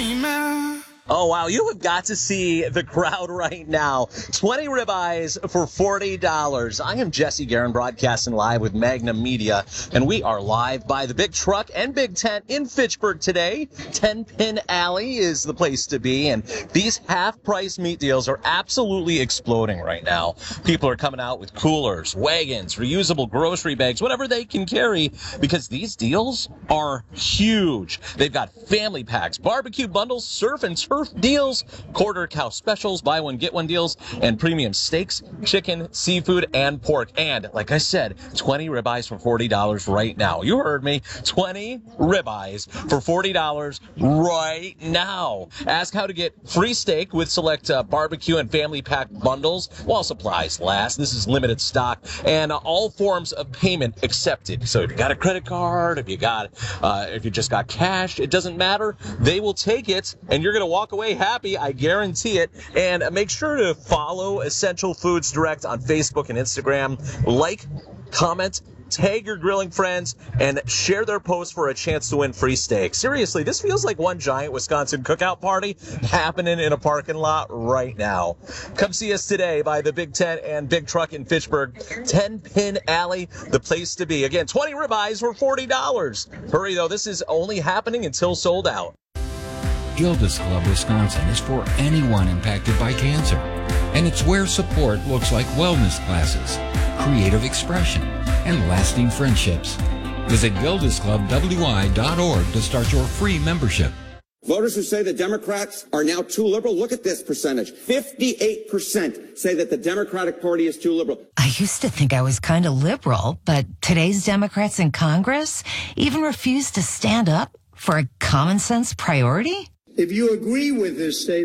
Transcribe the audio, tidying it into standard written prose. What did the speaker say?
dreaming. Oh, wow. You have got to see the crowd right now. 20 ribeyes for $40. I am Jesse Guerin, broadcasting live with Magnum Media, and we are live by the Big Truck and Big Tent in Fitchburg today. 10 Pin Alley is the place to be, and these half-price meat deals are absolutely exploding right now. People are coming out with coolers, wagons, reusable grocery bags, whatever they can carry, because these deals are huge. They've got family packs, barbecue bundles, surf and turf deals, quarter cow specials, buy one get one deals, and premium steaks, chicken, seafood, and pork. And like I said, 20 ribeyes for $40 right now. You heard me. 20 ribeyes for $40 right now. Ask how to get free steak with select barbecue and family pack bundles while supplies last. This is limited stock, and all forms of payment accepted. So if you got a credit card, if you just got cash, it doesn't matter. They will take it, and you're going to walk away happy, I guarantee it. And make sure to follow Essential Foods Direct on Facebook and Instagram. Like, comment, tag your grilling friends, and share their posts for a chance to win free steak. Seriously, this feels like one giant Wisconsin cookout party happening in a parking lot right now. Come see us today by the Big Tent and Big Truck in Fitchburg. 10 Pin Alley, the place to be. Again, 20 ribeyes for $40. Hurry, though. This is only happening until sold out. Gilda's Club Wisconsin is for anyone impacted by cancer, and it's where support looks like wellness classes, creative expression, and lasting friendships. Visit gildasclubwi.org to start your free membership. Voters who say the Democrats are now too liberal, look at this percentage. 58% say that the Democratic Party is too liberal. I used to think I was kind of liberal, but today's Democrats in Congress even refuse to stand up for a common sense priority? If you agree with this statement,